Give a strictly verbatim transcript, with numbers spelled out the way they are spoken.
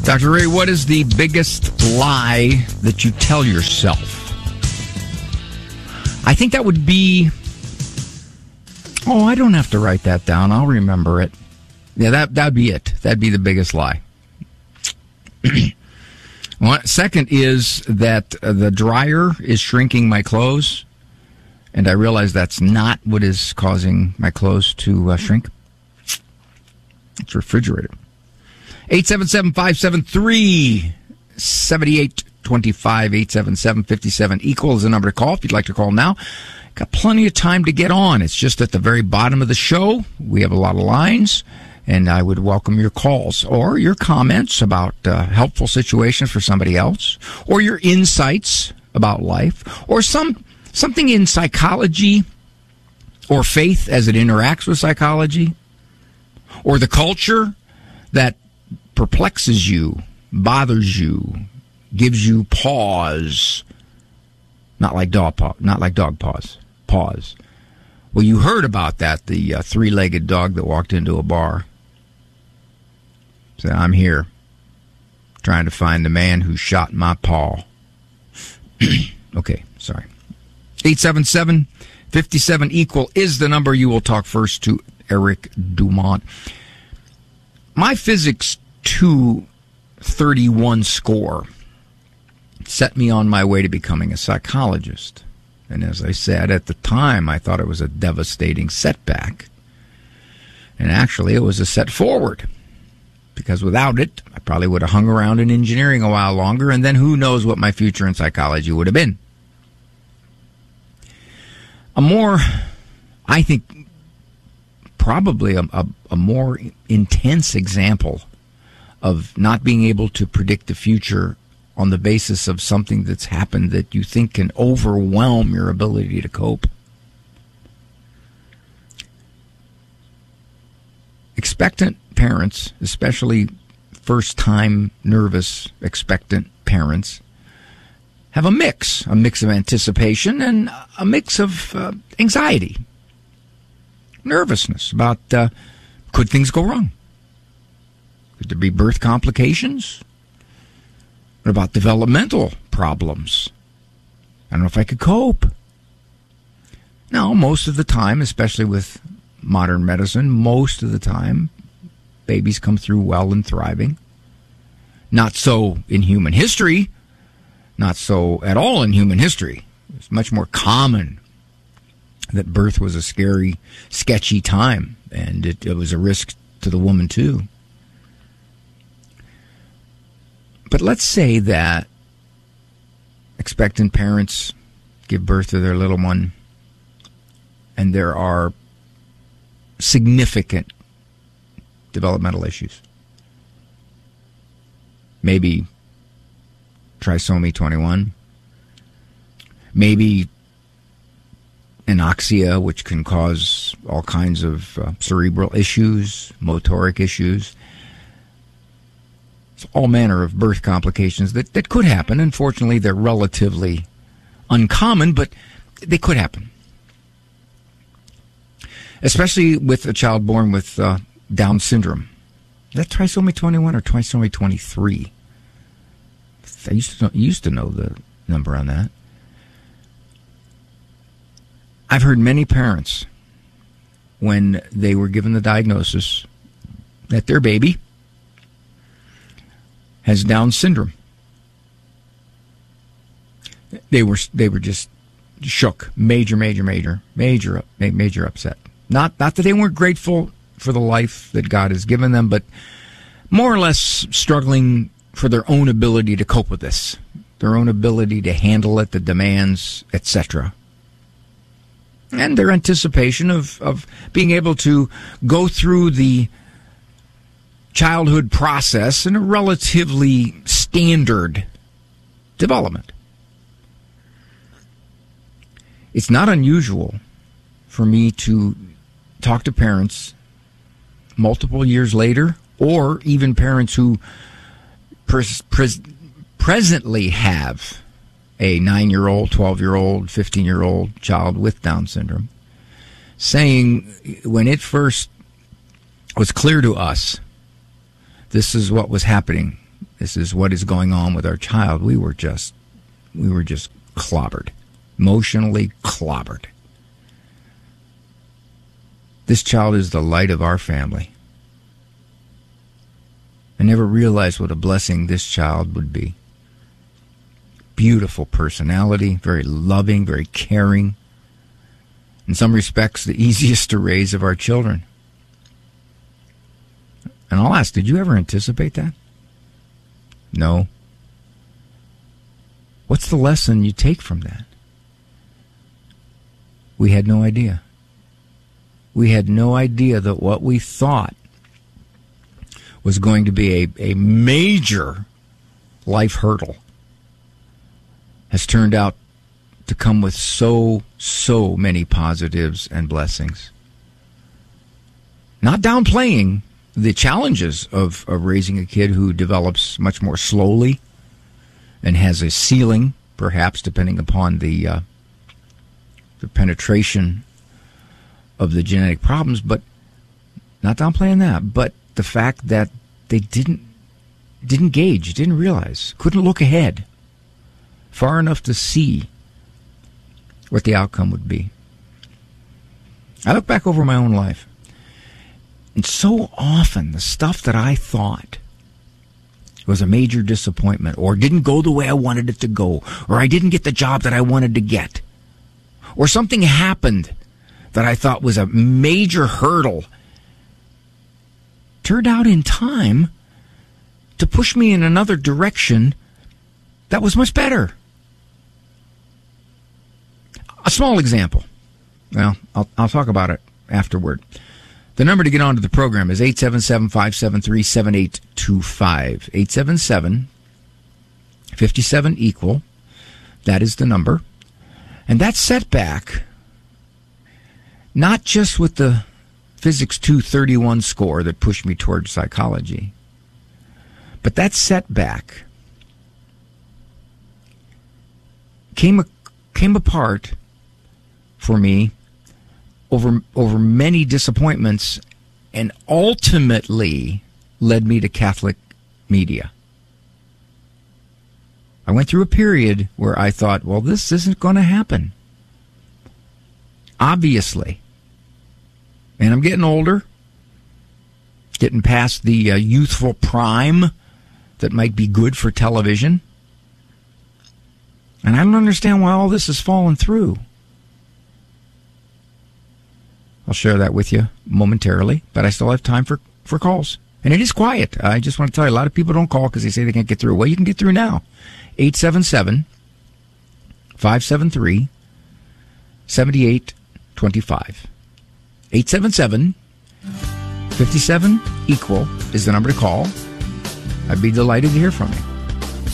Doctor Ray, what is the biggest lie that you tell yourself? I think that would be... Oh, I don't have to write that down. I'll remember it. Yeah, that, that'd be it. That'd be the biggest lie. One, second is that uh, the dryer is shrinking my clothes, and I realize that's not what is causing my clothes to uh, shrink. It's refrigerator. eight seven seven, five seven three, seven eight two five, eight seven seven, five seven equal is the number to call if you'd like to call now. Got plenty of time to get on. It's just at the very bottom of the show. We have a lot of lines, and I would welcome your calls or your comments about uh, helpful situations for somebody else, or your insights about life, or some something in psychology or faith as it interacts with psychology, or the culture that perplexes you, bothers you, gives you pause. Not like dog paw, not like dog paws. Pause. Well, you heard about that, the uh, three-legged dog that walked into a bar. Said, I'm here, trying to find the man who shot my paw. Okay, sorry. eight seven seven, five seven equal is the number. You will talk first to Eric Dumont. My Physics two thirty-one score set me on my way to becoming a psychologist. And as I said, at the time, I thought it was a devastating setback. And actually, it was a set forward. Because without it, I probably would have hung around in engineering a while longer, and then who knows what my future in psychology would have been. A more, I think, probably a, a, a more intense example of not being able to predict the future on the basis of something that's happened that you think can overwhelm your ability to cope. Expectant parents, especially first-time nervous expectant parents, have a mix, a mix of anticipation and a mix of uh, anxiety, nervousness about uh, could things go wrong? Could there be birth complications? What about developmental problems? I don't know if I could cope. Now, most of the time, especially with modern medicine, most of the time, babies come through well and thriving. Not so in human history. Not so at all in human history. It's much more common that birth was a scary, sketchy time, and it, it was a risk to the woman, too. But let's say that expectant parents give birth to their little one, and there are significant developmental issues. Maybe trisomy twenty-one. Maybe anoxia, which can cause all kinds of uh, cerebral issues, motoric issues. It's all manner of birth complications that, that could happen. Unfortunately, they're relatively uncommon, but they could happen. Especially with a child born with uh, Down syndrome. Is that trisomy twenty-one or trisomy twenty-three? I used to know, used to know the number on that. I've heard many parents, when they were given the diagnosis that their baby has Down syndrome, they were they were just shook, major, major, major, major, major upset. Not not that they weren't grateful for the life that God has given them, but more or less struggling for their own ability to cope with this, their own ability to handle it, the demands, et cetera. And their anticipation of, of being able to go through the childhood process in a relatively standard development. It's not unusual for me to talk to parents multiple years later, or even parents who pres- pres- presently have a nine-year-old, twelve-year-old, fifteen-year-old child with Down syndrome, saying when it first was clear to us this is what was happening this is what is going on with our child, we were just, we were just clobbered, emotionally clobbered. This child is the light of our family. I never realized what a blessing this child would be. Beautiful personality, very loving, very caring. In some respects, the easiest to raise of our children. And I'll ask, did you ever anticipate that? No. What's the lesson you take from that? We had no idea. We had no idea that what we thought was going to be a, a major life hurdle has turned out to come with so, so many positives and blessings. Not downplaying the challenges of, of raising a kid who develops much more slowly and has a ceiling, perhaps, depending upon the uh, the penetration of the genetic problems, but not downplaying that. But the fact that they didn't didn't gauge, didn't realize, couldn't look ahead far enough to see what the outcome would be. I look back over my own life, and so often the stuff that I thought was a major disappointment, or didn't go the way I wanted it to go, or I didn't get the job that I wanted to get, or something happened that I thought was a major hurdle, turned out in time to push me in another direction that was much better. A small example. Well, I'll, I'll talk about it afterward. The number to get onto the program is eight seven seven, five seven three, seven eight two five. eight seven seven, five seven, equal. That is the number. And that setback, not just with the Physics two thirty-one score that pushed me towards psychology, but that setback came came apart for me over over many disappointments, and ultimately led me to Catholic media. I went through a period where I thought, well, this isn't going to happen. Obviously. And I'm getting older, getting past the uh, youthful prime that might be good for television. And I don't understand why all this has fallen through. I'll share that with you momentarily, but I still have time for, for calls. And it is quiet. I just want to tell you, a lot of people don't call because they say they can't get through. Well, you can get through now. eight seven seven, five seven three, seven eight two five. eight seven seven, five seven, equal is the number to call. I'd be delighted to hear from you.